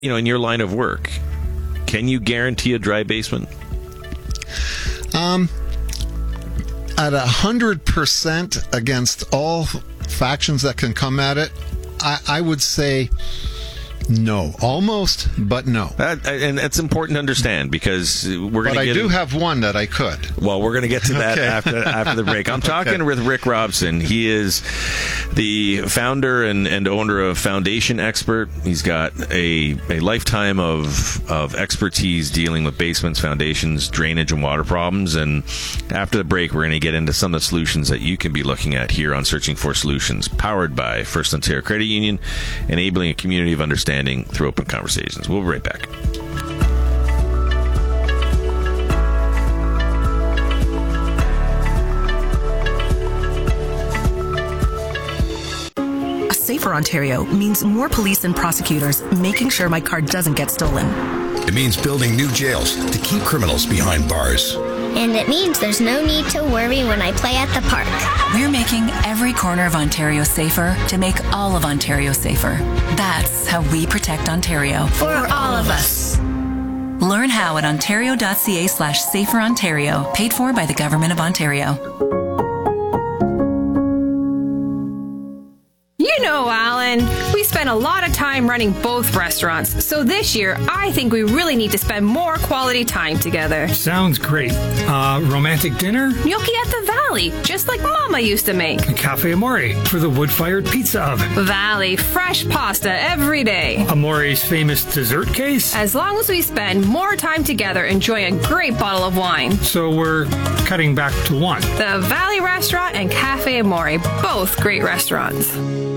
in your line of work, can you guarantee a dry basement? At 100% against all factions that can come at it, I would say no. Almost, but no. And it's important to understand because we're going to But I do have one that I could. Well, we're going to get to that after the break. I'm talking with Rick Robson. He is the founder and owner of Foundation Expert. He's got a lifetime of expertise dealing with basements, foundations, drainage, and water problems. And after the break, we're going to get into some of the solutions that you can be looking at here on Searching for Solutions, powered by First Ontario Credit Union, enabling a community of understanding through open conversations. We'll be right back. A safer Ontario means more police and prosecutors making sure my car doesn't get stolen. It means building new jails to keep criminals behind bars. And it means there's no need to worry when I play at the park. We're making every corner of Ontario safer to make all of Ontario safer. That's how we protect Ontario. For all of us. Learn how at ontario.ca/saferontario, paid for by the Government of Ontario. You know, Alan, we spent a lot of time running both restaurants, so this year I think we really need to spend more quality time together. Sounds great. Romantic dinner? Gnocchi at the Valley, just like Mama used to make. Cafe Amore for the wood-fired pizza oven. Valley, fresh pasta every day. Amore's famous dessert case? As long as we spend more time together enjoying a great bottle of wine. So we're cutting back to one. The Valley Restaurant and Cafe Amore, both great restaurants.